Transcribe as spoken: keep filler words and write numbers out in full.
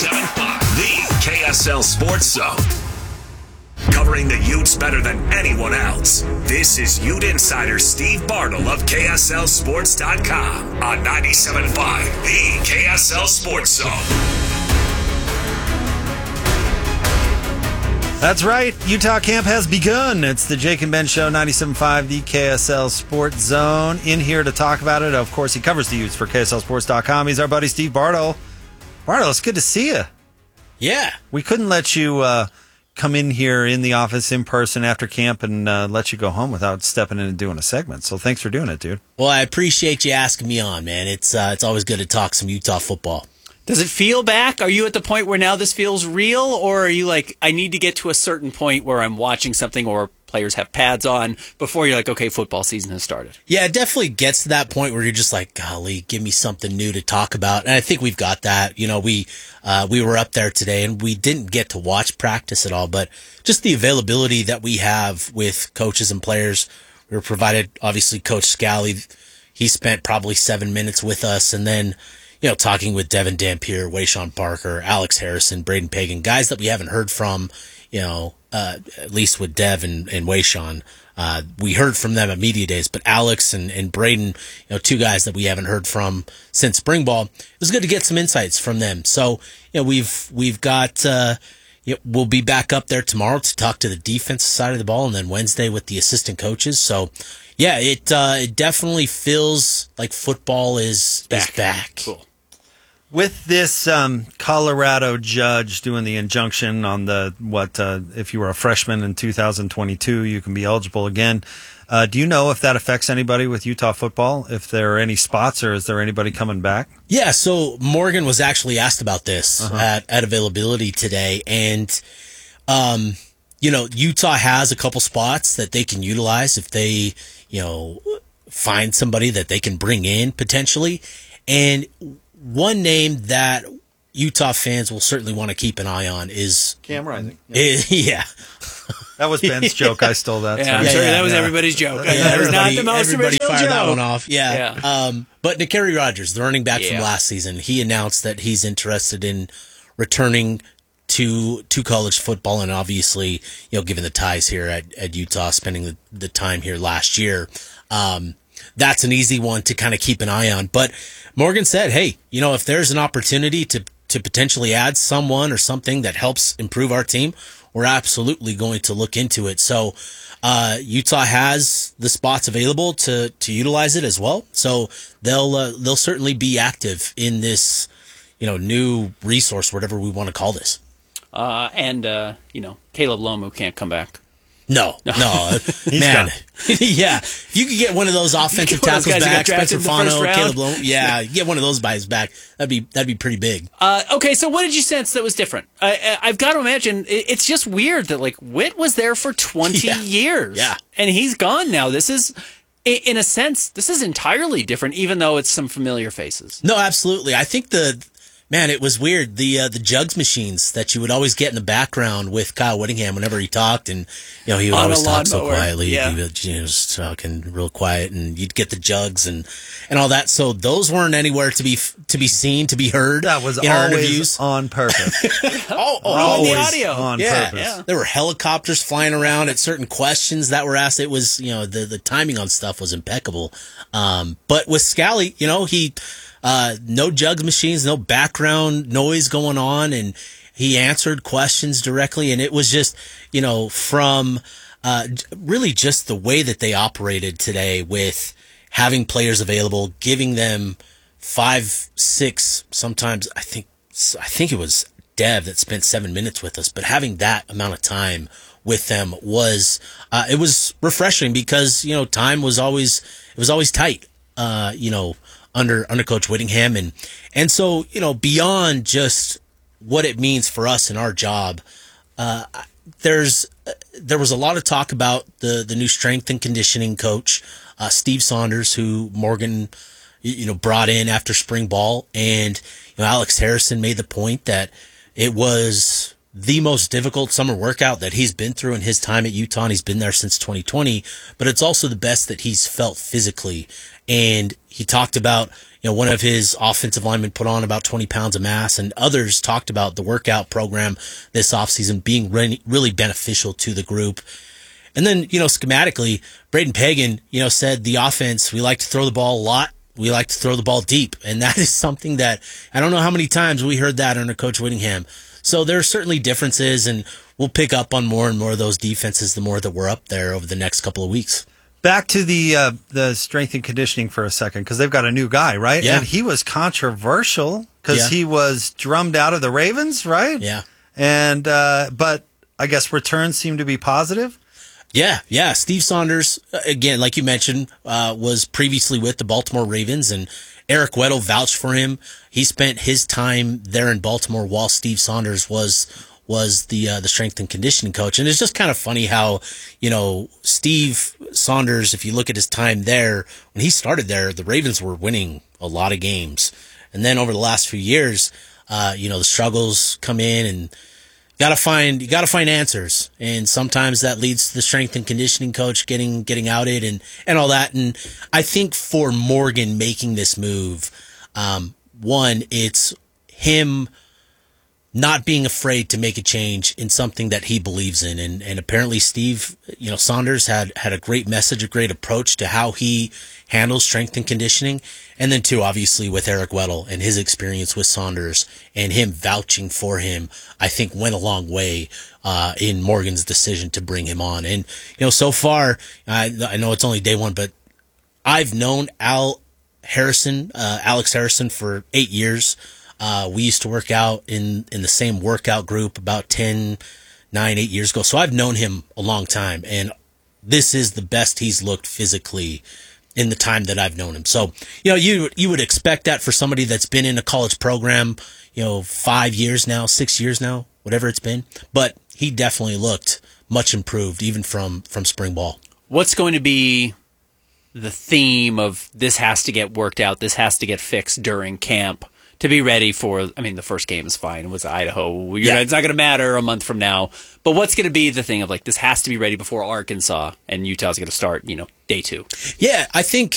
ninety-seven point five, the K S L Sports Zone. Covering the Utes better than anyone else. This is Ute Insider Steve Bartle of K S L Sports dot com on ninety-seven point five, the K S L Sports Zone. That's right. Utah camp has begun. It's the Jake and Ben Show, ninety-seven point five, the K S L Sports Zone. In here to talk about it, of course, he covers the Utes for K S L Sports dot com. He's our buddy Steve Bartle. Bartle, it's good to see you. Yeah. We couldn't let you uh, come in here in the office in person after camp and uh, let you go home without stepping in and doing a segment. So thanks for doing it, dude. Well, I appreciate you asking me on, man. It's uh, it's always good to talk some Utah football. Does it feel back? Are you at the point where now this feels real, or are you like, I need to get to a certain point where I'm watching something or players have pads on before you're like, okay, football season has started? Yeah, it definitely gets to that point where you're just like, golly, give me something new to talk about. And I think we've got that. You know, we uh, we were up there today and we didn't get to watch practice at all, but just the availability that we have with coaches and players. We were provided, obviously, Coach Scally. He spent probably seven minutes with us, and then you know, talking with Devin Dampier, Wayshawn Parker, Alex Harrison, Braden Pagan, guys that we haven't heard from, you know, uh, at least with Dev and, and Wayshawn. Uh, we heard from them at media days, but Alex and, and Braden, you know, two guys that we haven't heard from since spring ball. It was good to get some insights from them. So, you know, we've, we've got, uh, you know, we'll be back up there tomorrow to talk to the defensive side of the ball, and then Wednesday with the assistant coaches. So, yeah, it, uh, it definitely feels like football is back. Is back. Cool. With this um, Colorado judge doing the injunction on the, what, uh, if you were a freshman in two thousand twenty-two, you can be eligible again. Uh, do you know if that affects anybody with Utah football? If there are any spots, or is there anybody coming back? Yeah, so Morgan was actually asked about this uh-huh. at, at availability today. And, um, you know, Utah has a couple spots that they can utilize if they, you know, find somebody that they can bring in potentially. And one name that Utah fans will certainly want to keep an eye on is Cam Rising. Yeah. Is, yeah. That was Ben's joke. I stole that. Yeah, I'm yeah, sure yeah, that was yeah. everybody's joke. Yeah, that was not the most everybody original fired joke. that one off. Yeah. yeah. Um, but Nakari Rogers, the running back yeah. from last season, he announced that he's interested in returning to to college football, and obviously, you know, given the ties here at, at Utah, spending the, the time here last year, um, that's an easy one to kind of keep an eye on. But Morgan said, hey, you know, if there's an opportunity to, to potentially add someone or something that helps improve our team, we're absolutely going to look into it. So uh, Utah has the spots available to, to utilize it as well. So they'll uh, they'll certainly be active in this, you know, new resource, whatever we want to call this. Uh, and, uh, you know, Caleb Lomu can't come back. No, no, man. Yeah, if you could get one of those offensive tackles back, Spencer Fano, Caleb Lomu. Yeah, get one of those guys back. That'd be that'd be pretty big. Uh, okay, so what did you sense that was different? I, I, I've got to imagine it, it's just weird that like Witt was there for twenty yeah. years, yeah, and he's gone now. This is, in a sense, this is entirely different, even though it's some familiar faces. No, absolutely. I think the. Man, it was weird. The uh, the jugs machines that you would always get in the background with Kyle Whittingham whenever he talked, and you know he would On always talk so mower. quietly. Yeah. He was you know, just talking real quiet, and you'd get the jugs and, and all that. So those weren't anywhere to be to be seen, to be heard. That was in our always interviews. on purpose. oh, oh, Oh, in the Always audio. on yeah, purpose. yeah. There were helicopters flying around at certain questions that were asked. It was, you know, the, the timing on stuff was impeccable. Um, but with Scally, you know, he, uh, no jugs machines, no background noise going on, and he answered questions directly. And it was just, you know, from, uh, really just the way that they operated today with having players available, giving them five, six, sometimes I think, I think it was Dev that spent seven minutes with us, but having that amount of time with them was, uh, it was refreshing because, you know, time was always, it was always tight, uh, you know, under, under Coach Whittingham. And, and so, you know, beyond just what it means for us in our job, uh, there's, uh, there was a lot of talk about the, the new strength and conditioning coach, uh, Steve Saunders, who Morgan, you know, brought in after spring ball. And, you know, Alex Harrison made the point that it was the most difficult summer workout that he's been through in his time at Utah. And he's been there since twenty twenty, but it's also the best that he's felt physically. And he talked about, you know, one of his offensive linemen put on about twenty pounds of mass, and others talked about the workout program this offseason being really, really beneficial to the group. And then, you know, schematically, Braden Pagan, you know, said the offense, we like to throw the ball a lot. We like to throw the ball deep. And that is something that I don't know how many times we heard that under Coach Whittingham. So there are certainly differences, and we'll pick up on more and more of those defenses the more that we're up there over the next couple of weeks. Back to the uh, the strength and conditioning for a second, because they've got a new guy, right? Yeah. And he was controversial because Yeah. he was drummed out of the Ravens, right? Yeah. And uh, but I guess returns seem to be positive. Yeah, yeah. Steve Saunders, again, like you mentioned, uh, was previously with the Baltimore Ravens, and Eric Weddle vouched for him. He spent his time there in Baltimore while Steve Saunders was was the uh, the strength and conditioning coach. And it's just kind of funny how, you know, Steve Saunders, if you look at his time there, when he started there, the Ravens were winning a lot of games. And then over the last few years, uh, you know, the struggles come in, and Gotta find you gotta find answers, and sometimes that leads to the strength and conditioning coach getting getting outed and, and all that. And I think for Morgan making this move, um, one, it's him not being afraid to make a change in something that he believes in, and and apparently Steve, you know, Saunders had had a great message, a great approach to how he handles strength and conditioning. And then two, obviously with Eric Weddle and his experience with Saunders and him vouching for him, I think went a long way uh, in Morgan's decision to bring him on. And, you know, so far, I, I know it's only day one, but I've known Al Harrison, uh, Alex Harrison for eight years. Uh, we used to work out in, in the same workout group about ten, nine, eight years ago. So I've known him a long time, and this is the best he's looked physically in the time that I've known him. So, you know, you you would expect that for somebody that's been in a college program, you know, five years now, six years now, whatever it's been. But he definitely looked much improved, even from, from spring ball. What's going to be the theme of this has to get worked out, this has to get fixed during camp to be ready for, I mean, the first game is fine. It was Idaho. You're, Yeah. It's not going to matter a month from now. But what's going to be the thing of like, this has to be ready before Arkansas, and Utah's going to start, you know, day two? Yeah, I think